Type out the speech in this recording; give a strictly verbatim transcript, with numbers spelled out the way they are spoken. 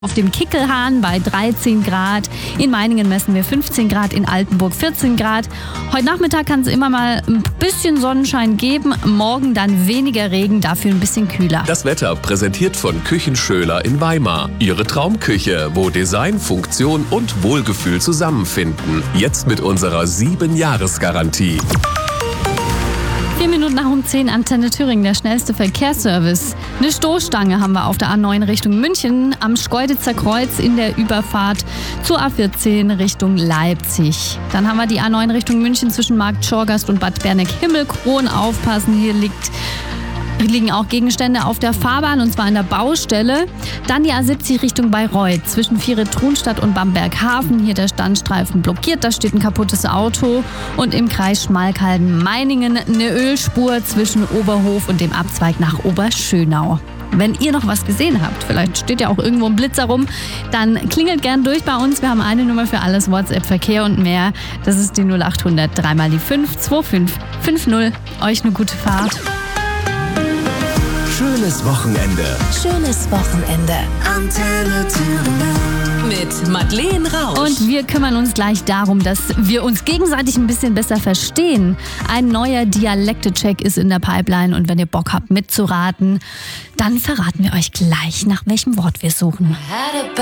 Auf dem Kickelhahn bei dreizehn Grad, in Meiningen messen wir fünfzehn Grad, in Altenburg vierzehn Grad. Heute Nachmittag kann es immer mal ein bisschen Sonnenschein geben, morgen dann weniger Regen, dafür ein bisschen kühler. Das Wetter präsentiert von Küchenschöler in Weimar. Ihre Traumküche, wo Design, Funktion und Wohlgefühl zusammenfinden. Jetzt mit unserer sieben Jahres Garantie. Vier Minuten nach um zehn, Antenne Thüringen, der schnellste Verkehrsservice. Eine Stoßstange haben wir auf der A neun Richtung München, am Schkeuditzer Kreuz in der Überfahrt zur A vierzehn Richtung Leipzig. Dann haben wir die A neun Richtung München zwischen Markt Schorgast und Bad Berneck-Himmelkron. Aufpassen, hier liegt... Hier liegen auch Gegenstände auf der Fahrbahn, und zwar in der Baustelle. Dann die A siebzig Richtung Bayreuth zwischen Viere-Trunstadt und Bamberghafen. Hier der Standstreifen blockiert, da steht ein kaputtes Auto. Und im Kreis Schmalkalden-Meiningen eine Ölspur zwischen Oberhof und dem Abzweig nach Oberschönau. Wenn ihr noch was gesehen habt, vielleicht steht ja auch irgendwo ein Blitzer rum, dann klingelt gern durch bei uns. Wir haben eine Nummer für alles, WhatsApp, Verkehr und mehr. Das ist die null acht hundert, dreimal die fünf, zwei fünf fünf null. Euch eine gute Fahrt. Schönes Wochenende. Schönes Wochenende. Antenne Thüringen. Mit Madeleine Rausch. Und wir kümmern uns gleich darum, dass wir uns gegenseitig ein bisschen besser verstehen. Ein neuer Dialekte-Check ist in der Pipeline, und wenn ihr Bock habt mitzuraten, dann verraten wir euch gleich, nach welchem Wort wir suchen.